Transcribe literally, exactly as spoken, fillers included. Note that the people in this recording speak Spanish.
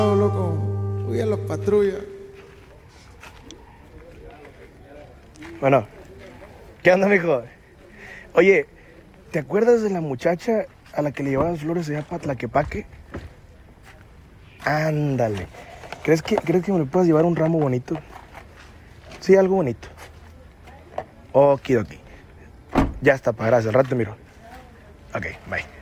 loco. Fui a los patrullas. Bueno, ¿qué onda, mijo? Oye, ¿te acuerdas de la muchacha a la que le llevabas flores allá para Tlaquepaque? Ándale. ¿Crees que, ¿Crees que me le puedas llevar un ramo bonito? Sí, algo bonito. Okidoki. Ya está, pa, gracias. Al rato te miro. Ok, bye.